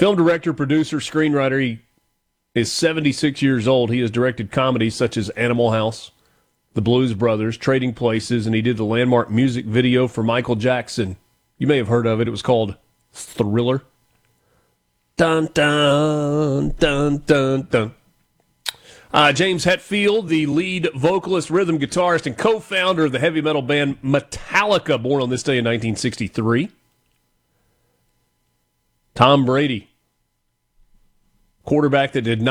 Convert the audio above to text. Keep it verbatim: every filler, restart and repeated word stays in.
Film director, producer, screenwriter. He is seventy-six years old. He has directed comedies such as Animal House, The Blues Brothers, Trading Places, and he did the landmark music video for Michael Jackson. You may have heard of it. It was called Thriller. Dun, dun, dun, dun, dun. Uh, James Hetfield, the lead vocalist, rhythm guitarist, and co-founder of the heavy metal band Metallica, born on this day in nineteen sixty-three. Tom Brady, quarterback that did not